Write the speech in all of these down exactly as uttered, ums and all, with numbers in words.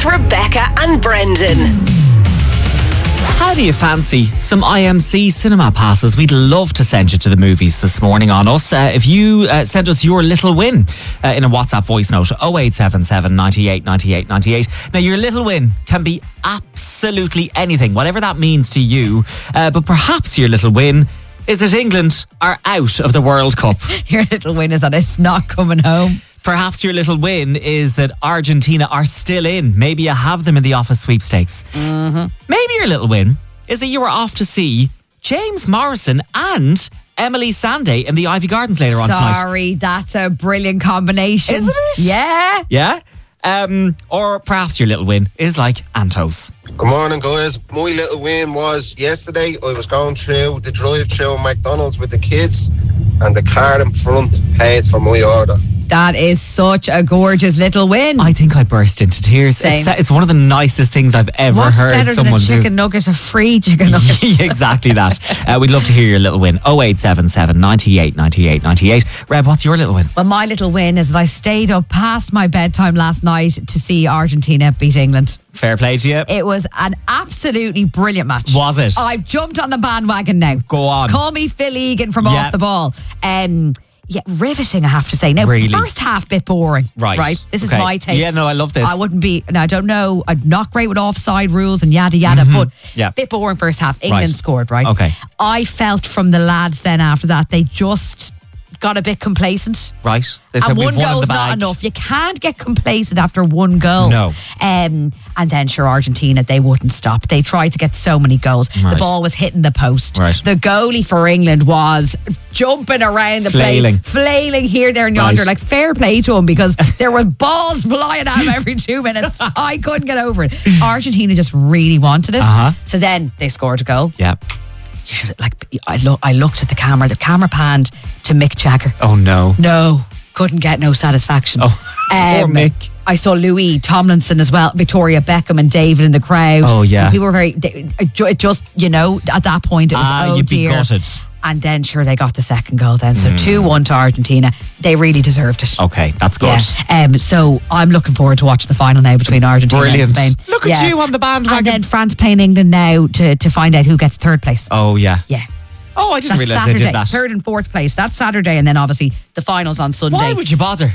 Rebecca and Brendan. How do you fancy some I M C cinema passes? We'd love to send you to the movies this morning on us. Uh, if you uh, send us your little win uh, in a WhatsApp voice note, oh eight seven seven, ninety-eight, ninety-eight, ninety-eight. Now, your little win can be absolutely anything, whatever that means to you. Uh, but perhaps your little win is that England are out of the World Cup. Your little win is that it's not coming home. Perhaps your little win is that Argentina are still in. Maybe you have them in the office sweepstakes. Mm-hmm. Maybe your little win is that you were off to see James Morrison and Emily Sandé in the Ivy Gardens later on tonight. Sorry, that's a brilliant combination. Isn't it? Yeah. Yeah? Um, or perhaps your little win is like Antos. Good morning, guys. My little win was yesterday. I was going through the drive-through McDonald's with the kids, and the car in front paid for my order. That is such a gorgeous little win. I think I burst into tears. Same. It's, it's one of the nicest things I've ever What's heard better someone than a chicken do. nugget, a free chicken nugget? Exactly that. Uh, we'd love to hear your little win. oh eight seven seven, ninety-eight, ninety-eight, ninety-eight. Reb, what's your little win? Well, my little win is that I stayed up past my bedtime last night to see Argentina beat England. Fair play to you. It was an absolutely brilliant match. Was it? I've jumped on the bandwagon now. Go on. Call me Phil Egan from Yeah. Off the Ball. Um, yeah, riveting, I have to say. Now, Really? first half, bit boring. Right. Right? This Okay. is my take. Yeah, no, I love this. I wouldn't be, now I don't know, I'm not great with offside rules and yada yada, but Yeah. bit boring first half. England Right. scored, right? Okay. I felt from the lads then after that, they just got a bit complacent. Right. They said And we've one won in goal's the not bag. enough. You can't get complacent after one goal. No. Um, and then, sure, Argentina, they wouldn't stop. They tried to get so many goals. Right. The ball was hitting the post. Right. The goalie for England was jumping around the Flailing. place, flailing here, there, and yonder. Right. Like, fair play to him, because there were balls flying at him every two minutes. I couldn't get over it. Argentina just really wanted it. Uh-huh. So then they scored a goal. Yeah. You should like. I look. I looked at the camera. The camera panned to Mick Jagger. Oh, no. No, couldn't get no satisfaction. Oh, poor Mick. I saw Louis Tomlinson as well, Victoria Beckham and David in the crowd. Oh, yeah. And people were very, they, it just, you know, at that point it was, Ah, oh you'd be dear. gutted. And then, sure, they got the second goal then. So two one to Argentina. They really deserved it. Okay, that's good. Yeah. Um, so I'm looking forward to watching the final now between Argentina Brilliant. and Spain. Look at you on the bandwagon. And then France playing England now to, to find out who gets third place. Oh, yeah. Yeah. Oh, I didn't That's realise Saturday, they did that. third and fourth place. That's Saturday, and then obviously the finals on Sunday. Why would you bother?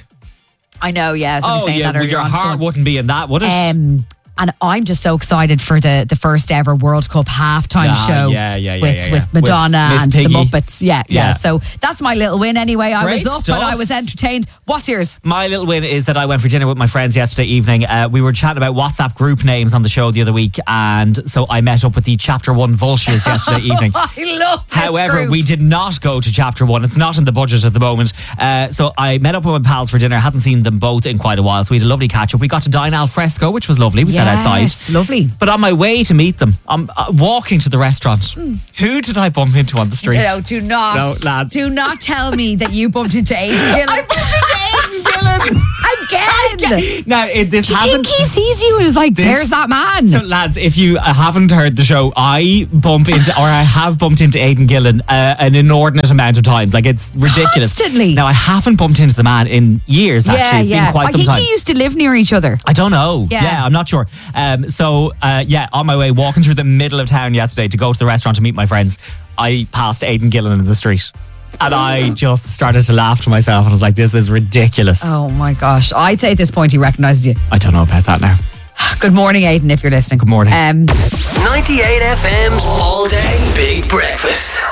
I know, yeah. So I was Oh, saying yeah, that well, earlier your on. heart So, wouldn't be in that, would it? um, and I'm just so excited for the, the first ever World Cup halftime Ah, show yeah, yeah, yeah, with, yeah, yeah. with Madonna With Miss and Piggy. the Muppets. Yeah, yeah, Yeah. So that's my little win anyway. I Great was up stuff. and I was entertained. What's yours? My little win is that I went for dinner with my friends yesterday evening. Uh, we were chatting about WhatsApp group names on the show the other week, and so I met up with the Chapter One Vultures yesterday evening. I love this However, group. we did not go to Chapter One. It's not in the budget at the moment. Uh, so I met up with my pals for dinner. Hadn't seen them both in quite a while, so we had a lovely catch up. We got to dine al fresco, which was lovely. We sat outside. Yes, lovely. But on my way to meet them, I'm uh, walking to the restaurant. Who did I bump into on the street? No, do not. No, lads. Do not tell me that you bumped into Aidan Gillen. I bumped into Aidan Gillen. Again. Now, it, this Do you hasn't... think he sees you and is like, This- there's that man? So, lads, if you uh, haven't heard the show, I bump into, or I have bumped into Aidan Gillen uh, an inordinate amount of times. Like, it's ridiculous. Constantly. Now, I haven't bumped into the man in years, actually. yeah, It's yeah. been quite I some think time. you used to live near each other. I don't know. Yeah. Yeah, I'm not sure. Um, so, uh, yeah, on my way, walking through the middle of town yesterday to go to the restaurant to meet my friends, I passed Aidan Gillen in the street. And I just started to laugh to myself, and I was like, this is ridiculous. Oh my gosh. I'd say at this point he recognises you. I don't know about that now. Good morning, Aidan, if you're listening. Good morning. Um, ninety-eight F M's All Day Big Breakfast.